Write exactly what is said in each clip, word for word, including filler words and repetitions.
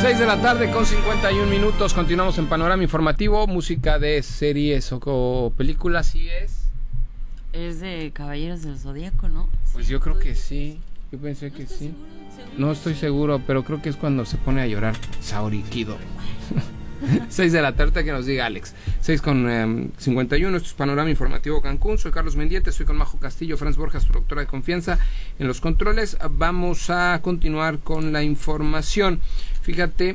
seis de la tarde con cincuenta y un minutos. Continuamos en Panorama Informativo. Música de series o, o películas, ¿sí es? Es de Caballeros del Zodíaco, ¿no? Pues yo creo que sí. Yo pensé que sí. No estoy seguro, pero creo que es cuando se pone a llorar Saori Kido. seis de la tarde, que nos diga Alex. seis con eh, cincuenta y uno, esto es Panorama Informativo Cancún. Soy Carlos Mendieta, estoy con Majo Castillo, Franz Borjas, tu doctora de confianza en los controles. Vamos a continuar con la información. Fíjate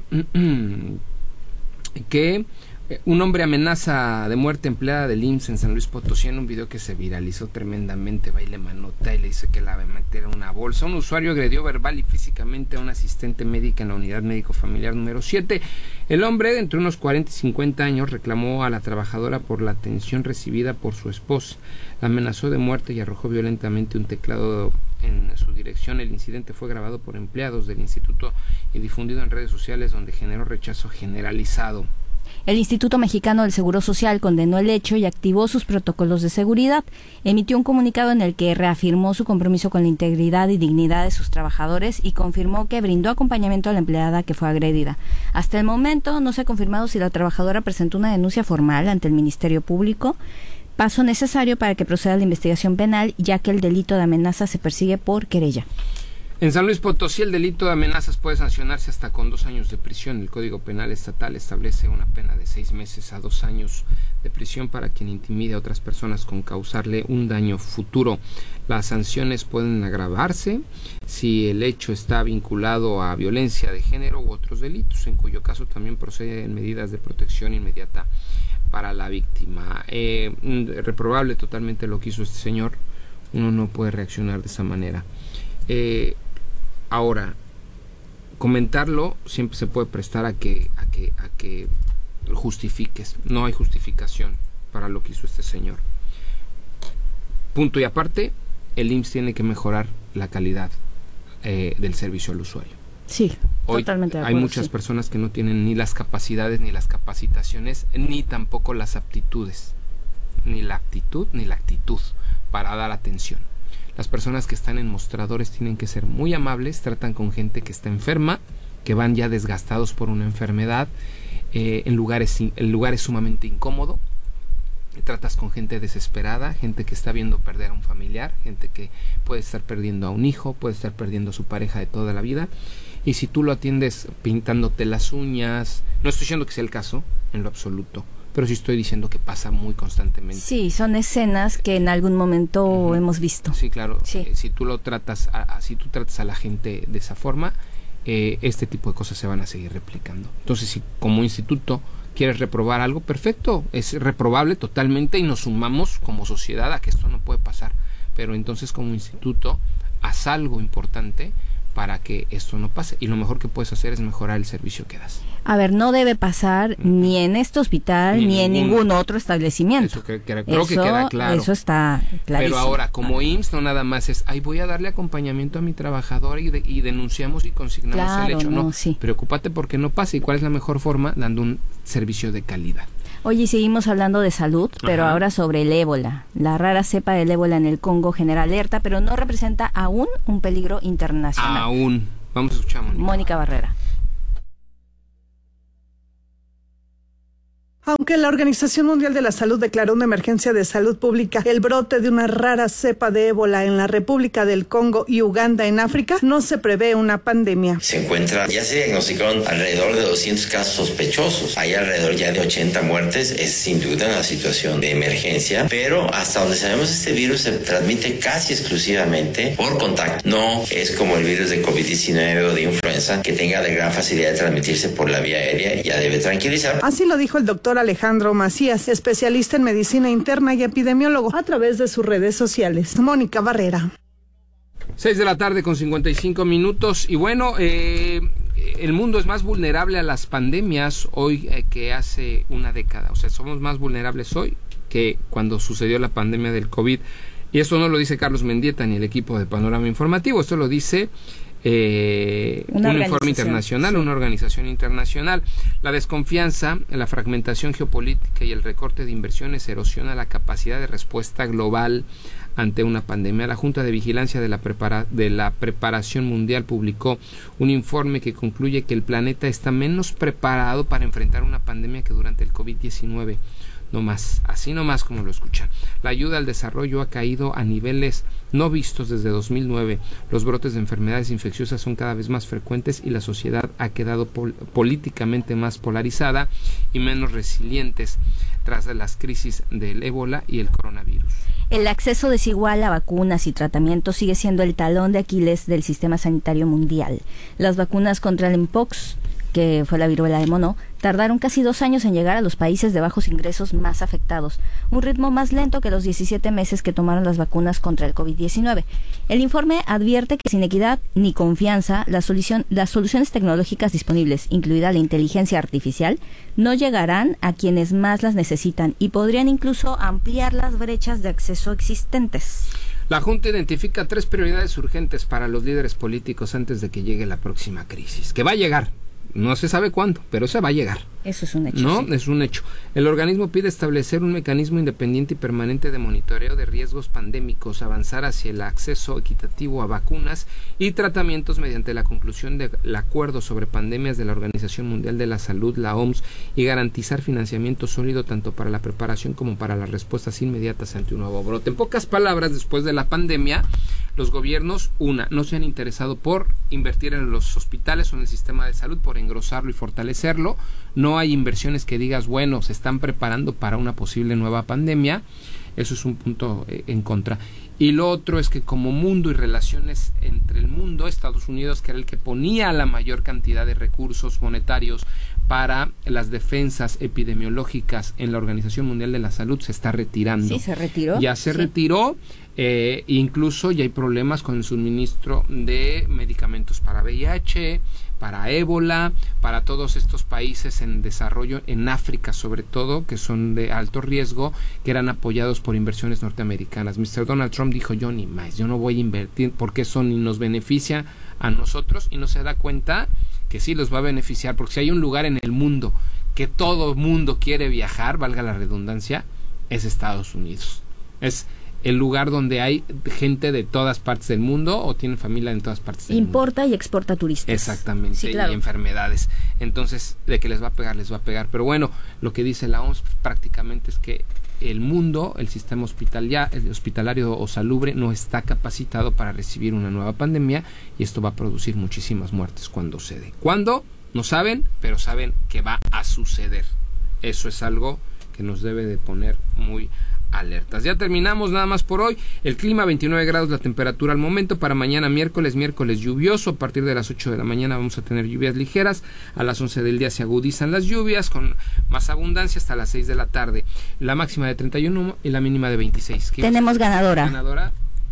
que un hombre amenaza de muerte empleada del I M S S en San Luis Potosí en un video que se viralizó tremendamente. Va y le manota y le dice que la va a meter en una bolsa. Un usuario agredió verbal y físicamente a una asistente médica en la unidad médico familiar número siete. El hombre, de entre unos cuarenta y cincuenta años, reclamó a la trabajadora por la atención recibida por su esposa. La amenazó de muerte y arrojó violentamente un teclado en su dirección. El incidente fue grabado por empleados del instituto y difundido en redes sociales, donde generó rechazo generalizado. El Instituto Mexicano del Seguro Social condenó el hecho y activó sus protocolos de seguridad. Emitió un comunicado en el que reafirmó su compromiso con la integridad y dignidad de sus trabajadores y confirmó que brindó acompañamiento a la empleada que fue agredida. Hasta el momento no se ha confirmado si la trabajadora presentó una denuncia formal ante el Ministerio Público, paso necesario para que proceda la investigación penal, ya que el delito de amenaza se persigue por querella. En San Luis Potosí, el delito de amenazas puede sancionarse hasta con dos años de prisión. El Código Penal Estatal establece una pena de seis meses a dos años de prisión para quien intimide a otras personas con causarle un daño futuro. Las sanciones pueden agravarse si el hecho está vinculado a violencia de género u otros delitos, en cuyo caso también proceden medidas de protección inmediata para la víctima. Eh, reprobable totalmente lo que hizo este señor. Uno no puede reaccionar de esa manera. Eh, Ahora, comentarlo siempre se puede prestar a que, a que, a que justifiques. No hay justificación para lo que hizo este señor. Punto y aparte, el I M S S tiene que mejorar la calidad eh, del servicio al usuario. Sí, Hoy totalmente de acuerdo. Hay muchas sí. personas que no tienen ni las capacidades, ni las capacitaciones, ni tampoco las aptitudes, ni la aptitud, ni la actitud para dar atención. Las personas que están en mostradores tienen que ser muy amables, tratan con gente que está enferma, que van ya desgastados por una enfermedad, eh, en lugares, el lugar es sumamente incómodo, tratas con gente desesperada, gente que está viendo perder a un familiar, gente que puede estar perdiendo a un hijo, puede estar perdiendo a su pareja de toda la vida, y si tú lo atiendes pintándote las uñas, no estoy diciendo que sea el caso, en lo absoluto, pero sí estoy diciendo que pasa muy constantemente. Sí, son escenas que en algún momento uh-huh. hemos visto. Sí, claro. Sí. Eh, si tú lo tratas, a, a, si tú tratas a la gente de esa forma, eh, este tipo de cosas se van a seguir replicando. Entonces, si como instituto quieres reprobar algo, perfecto, es reprobable totalmente y nos sumamos como sociedad a que esto no puede pasar. Pero entonces, como instituto, haz algo importante para que esto no pase, y lo mejor que puedes hacer es mejorar el servicio que das. A ver, no debe pasar uh-huh. ni en este hospital ni, ni en ningún, ningún otro establecimiento. Eso que, que, creo eso, que queda claro. Eso está clarísimo. Pero ahora, como I M S S, no nada más es, ay, voy a darle acompañamiento a mi trabajador y, de, y denunciamos y consignamos claro, el hecho. No, no sí. Preocúpate porque no pase. ¿Y cuál es la mejor forma? Dando un servicio de calidad. Oye, seguimos hablando de salud, pero Ajá. ahora sobre el ébola. La rara cepa del ébola en el Congo genera alerta, pero no representa aún un peligro internacional. Aún. Vamos a escuchar a Mónica. Mónica Barrera. Aunque la Organización Mundial de la Salud declaró una emergencia de salud pública, el brote de una rara cepa de ébola en la República del Congo y Uganda en África, no se prevé una pandemia. Se encuentra, ya se diagnosticaron alrededor de doscientos casos sospechosos. Hay alrededor ya de ochenta muertes. Es sin duda una situación de emergencia, pero hasta donde sabemos este virus se transmite casi exclusivamente por contacto. No es como el virus de COVID diecinueve o de influenza, que tenga de gran facilidad de transmitirse por la vía aérea. Ya debe tranquilizar. Así lo dijo el doctor Alejandro Macías, especialista en medicina interna y epidemiólogo, a través de sus redes sociales. Mónica Barrera. seis de la tarde con cincuenta y cinco minutos. Y bueno, eh, el mundo es más vulnerable a las pandemias hoy eh, que hace una década. O sea, somos más vulnerables hoy que cuando sucedió la pandemia del COVID. Y esto no lo dice Carlos Mendieta ni el equipo de Panorama Informativo. Esto lo dice Eh, un informe internacional, sí. Una organización internacional. La desconfianza, la fragmentación geopolítica y el recorte de inversiones erosiona la capacidad de respuesta global ante una pandemia. La Junta de Vigilancia de la, prepara- de la Preparación Mundial publicó un informe que concluye que el planeta está menos preparado para enfrentar una pandemia que durante el covid diecinueve. No más, así nomás como lo escuchan. La ayuda al desarrollo ha caído a niveles no vistos desde dos mil nueve. Los brotes de enfermedades infecciosas son cada vez más frecuentes y la sociedad ha quedado pol- políticamente más polarizada y menos resilientes tras las crisis del ébola y el coronavirus. El acceso desigual a vacunas y tratamientos sigue siendo el talón de Aquiles del sistema sanitario mundial. Las vacunas contra el Mpox, que fue la viruela de mono, tardaron casi dos años en llegar a los países de bajos ingresos más afectados, un ritmo más lento que los diecisiete meses que tomaron las vacunas contra el covid diecinueve. El informe advierte que sin equidad ni confianza, la solución, las soluciones tecnológicas disponibles, incluida la inteligencia artificial, no llegarán a quienes más las necesitan y podrían incluso ampliar las brechas de acceso existentes. La Junta identifica tres prioridades urgentes para los líderes políticos antes de que llegue la próxima crisis, que va a llegar. No se sabe cuándo, pero se va a llegar. Eso es un hecho. No, sí. Es un hecho. El organismo pide establecer un mecanismo independiente y permanente de monitoreo de riesgos pandémicos, avanzar hacia el acceso equitativo a vacunas y tratamientos mediante la conclusión del acuerdo sobre pandemias de la Organización Mundial de la Salud, la O M S, y garantizar financiamiento sólido tanto para la preparación como para las respuestas inmediatas ante un nuevo brote. En pocas palabras, después de la pandemia, los gobiernos, una, no se han interesado por invertir en los hospitales o en el sistema de salud, por engrosarlo y fortalecerlo. No hay inversiones que digas, bueno, se están preparando para una posible nueva pandemia. Eso es un punto eh, en contra. Y lo otro es que como mundo y relaciones entre el mundo, Estados Unidos, que era el que ponía la mayor cantidad de recursos monetarios para las defensas epidemiológicas en la Organización Mundial de la Salud, se está retirando. Sí, se retiró. Ya se sí. retiró. Eh, incluso ya hay problemas con el suministro de medicamentos para V I H, para ébola, para todos estos países en desarrollo, en África sobre todo, que son de alto riesgo, que eran apoyados por inversiones norteamericanas. mister Donald Trump dijo, yo ni más, yo no voy a invertir porque eso ni nos beneficia a nosotros, y no se da cuenta que sí los va a beneficiar, porque si hay un lugar en el mundo que todo mundo quiere viajar, valga la redundancia, es Estados Unidos. Es el lugar donde hay gente de todas partes del mundo o tienen familia en todas partes del Importa mundo. y exporta turistas. Exactamente, sí, claro. Y enfermedades. Entonces, de que les va a pegar, les va a pegar. Pero bueno, lo que dice la O M S prácticamente es que el mundo, el sistema hospital ya, el hospitalario o salubre no está capacitado para recibir una nueva pandemia, y esto va a producir muchísimas muertes cuando se dé. ¿Cuándo? No saben, pero saben que va a suceder. Eso es algo que nos debe de poner muy alertas. Ya terminamos nada más por hoy. El clima veintinueve grados la temperatura al momento. Para mañana miércoles, miércoles lluvioso. A partir de las ocho de la mañana vamos a tener lluvias ligeras. A las once del día se agudizan las lluvias con más abundancia hasta las seis de la tarde. La máxima de treinta y uno y la mínima de veintiséis. Tenemos ganadora. Ganadora.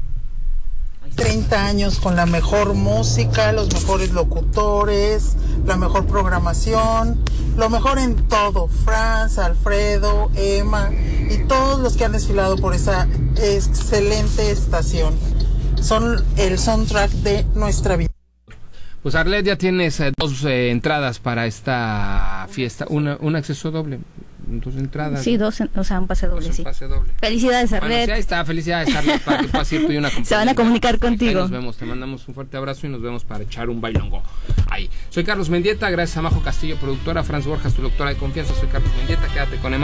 treinta años con la mejor música, los mejores locutores, la mejor programación, lo mejor en todo. Franz, Alfredo, Emma y todos los que han desfilado por esa excelente estación. Son el soundtrack de nuestra vida. Pues Arlet, ya tienes eh, dos eh, entradas para esta fiesta, una, un acceso doble, dos entradas. Sí, dos, o sea, un pase doble, Dos, sí. un pase doble. Felicidades, Bueno, Arlet. sí, ahí está, felicidades, Arlet, para que puedas ir tú y una compañera. Se van a comunicar contigo. Ahí nos vemos, te mandamos un fuerte abrazo y nos vemos para echar un bailongo. Ahí. Soy Carlos Mendieta, gracias a Majo Castillo, productora, Franz Borjas, tu doctora de confianza. Soy Carlos Mendieta, quédate con Emma.